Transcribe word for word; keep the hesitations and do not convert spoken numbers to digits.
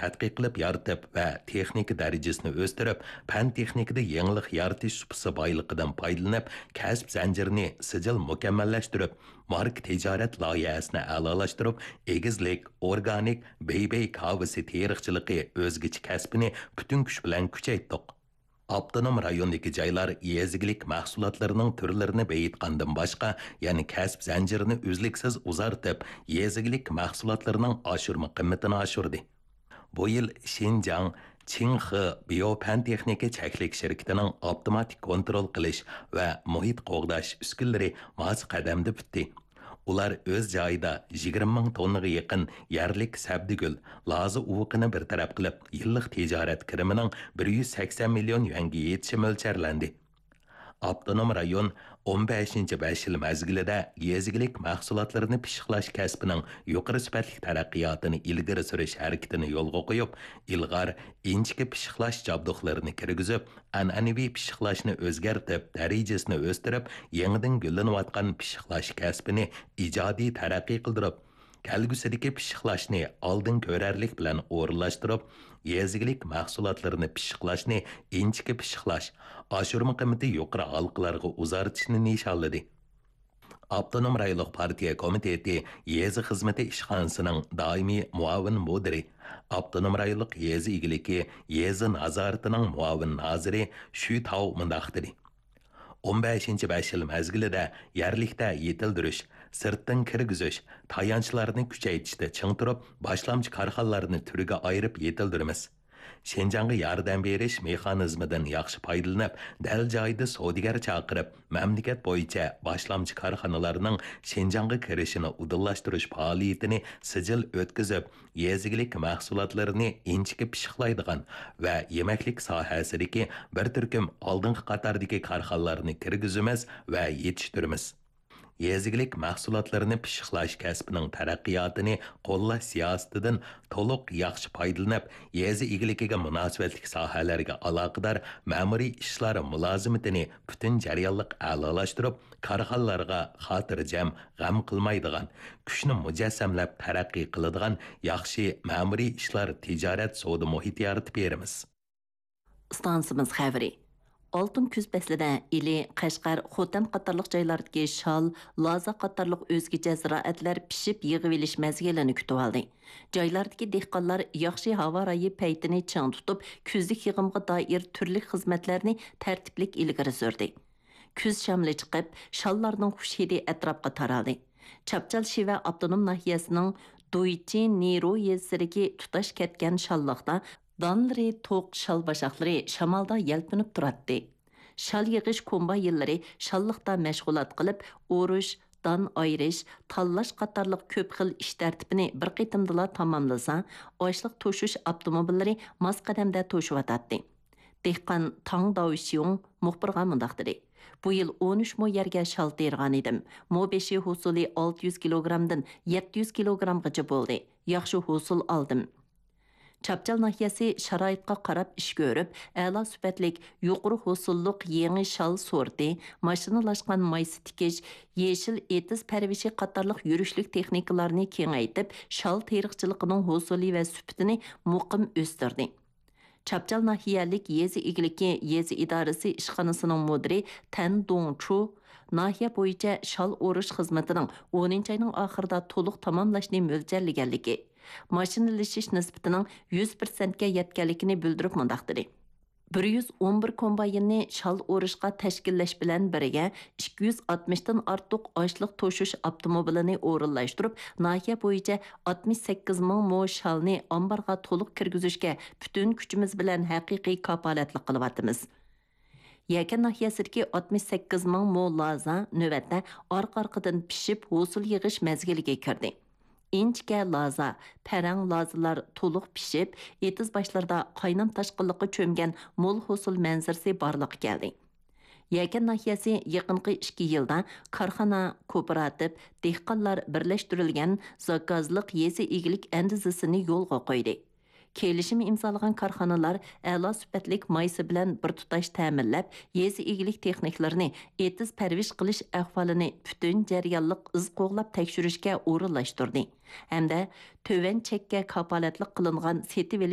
tadqiq qilib yaratib va texnika darajasini o'stirib, fan texnikada yangilik yaratish supisi boyligidan foydalanib, kasb zanjirini sijil mukammallashtirib, mark tijorat loyihasini a'lolashtirib, egizlik, organik, beybey kavisi teriqchiligi o'zgacha kasbini butun kuch bilan kuchaytdik. Avtonom rayondagi joylar yezigilik mahsulotlarning turlarini bayitgandan boshqa, ya'ni kasb zanjirini uzluksiz uzartib, yezigilik mahsulotlarining oshirma qiymatini oshirdi. Bu yil Xinjiang Qinghe Biofan texnika cheklik shirkatining avtomatik kontrol qilish va muhit qo'g'dash uskunalari mos qadamda bitdi. Ular o'z joyida yigirma ming tonnaga yaqin yerlik sabdigul, lozi uviqini bir taraf qilib, yillik tijorat kirimining bir yuz sakson million yuanga yetishi mo'lcharlandi. Avtonom rayon o'n beshinchi besh yil mezgilida yezigilik mahsulotlarini pishiqlash kasbining yuqori sifatli taraqqiyotini ilgari surish harakatini yo'lga qo'yib, ilg'or inchki pishiqlash jabduqlarini kirgizib, an'anaviy pishiqlashni o'zgartib, darajasini o'stirib, yangidan gullanayotgan pishiqlash kasbini ijodiy taraqqiy qildirib, kelgusidagi pishiqlashni oldin ko'rarlik bilan o'rinlashtirib, yezigilik mahsulotlarini pishiqlashni inchki pishiqlash, oshirma qiymati yuqori halqalarga uzartishni nishonladi. Avtonom rayonlik partiya komiteti yezi xizmati ishxonasining doimiy muavin mudiri, Avtonom rayonlik yezi igiligi yezi nazoratining muavin noziri Shu Tao mundaq dedi. o'n beshinchi besh yil mezgilida yerlikda yetildirish, sirtdan kirgizish, tayanchlarni kuchaytirishda ching turib, boshlamchi korxonalarni turiga ayirib yetildiramiz. Şinjanğa yordam berish mexanizmidan yaxshi foydalanib, dal joyida savdogar chaqirib, mamlakat bo'yicha boshlamchi korxonalarning Şinjanğa kirishini udillashtirish faoliyatini sijil o'tkazib, yezigilik mahsulotlarini inchiki pishiqlaydigan va yemaklik sohasidagi bir turkum oldingi qatordagi korxonalarni kirgizamiz va yetishtiramiz. Yezigilik mahsulotlarini pishiqlash kasbining taraqqiyotini qo'llash siyosatidan to'liq yaxshi foydalanib, yezi igiligiga munosabatli sohalarga aloqador ma'muriy ishlar mulozimatini butun jarayonliq a'lolashtirib, korxonalarga xotirjam, g'am qilmaydigan, kuchni mujassamlab taraqqiy qiladigan yaxshi ma'muriy ishlar tijorat savdo muhiti yaratib beramiz. Stansimiz xabari. Altın küz bəslida ili, Qashqar, Xotan qatarlıq joylardagi shal, loza qatarlıq o'zgacha ziroatlar pishib yig'ilish mezgilini kutib oldi. Joylardagi dehqonlar yaxshi havo rayi paytini chang tutib, kuzlik yig'imga doir turli xizmatlarni tartiblik ilgari surdi. Kuz shamli chiqib, shallarning xush hidi atrofga taraldi. Chapchal Shiva avtonom nahiyasining Doychi Nero yezisidagi tutash ketgan shalliqda Danlari toq shal bashaqlari shamolda yelpinib turadi. Shal yig'ish komba yillari shalliqda mashg'ulot qilib, o'rish, dan ayirish, tanlash qatorliq ko'p xil ish tartibini bir qitimdala tamomlasa, oshliq to'shish avtomobillari mos qadamda to'shivatadi. Dehqon Tang Daoxiong muxbirga mundaq dedi. Bu yil o'n uch mo yerga shal tergan edim. Mo beshi husuli olti yuz kilogrammdan yetti yuz kilogrammgacha bo'ldi. Yaxshi husul oldim. Chapchal nahiyasi sharoitga qarab ish ko'rib, a'lo sifatlik yuqori hosulliq yangi shal sorti, mashinalashgan maysi tikish, yeshil etiz parvishi qatorliq yurishlik texnikalarni kengaytib, shal teriqchiligining hosuli va sifatini muqim o'stirdi. Chapchal nahiyalik yezi igiligi yezi idorasi ishxonasining mudiri Tan Dongchu nahiya bo'yicha shal o'rish xizmatining o'ninchi oyning oxirida to'liq tamomlashni mo'ljallanganligi, mashinalishish nisbatining yuz persentga yetganligini bildirib mundaq dedi. bir yuz o'n bir kombaynni shal o'rishga tashkillash bilan birga ikki yuz oltmishdan ortiq oshliq to'shish avtomobilini o'rinlashtirib, nahiya bo'yicha oltmish sakkiz ming mo shalni omborga to'liq kirgizishga butun kuchimiz bilan haqiqiy kapolatlik qilyapmiz. Yakan nahiyasidagi oltmish sakkiz ming mo loza navbatda orqa-orqadan pishib hosil yig'ish mezgiliga kirdi. Inchka loza, parang lozalar to'liq pishib, etiz boshlarda qaynam tashqinliqqa cho'mgan mo'l hosil manzarasi borliq keldi. Yakan nahiyasi yaqinqi ikki yilda korxona, kooperativ, dehqonlar birlashtirilgan zakazliq yezi egilik andizasini yo'lga qo'ydi. Kelishim imzalagan korxonalar a'lo sifatlik maysi bilan bir tutash ta'minlab, yezi egilik texniklarini etiz parvish qilish ahvolini butun jarayonliq iz qo'g'lab tekshirishga o'rinlashtirdi. Hamda töven chekka kapolatlik qilingan setib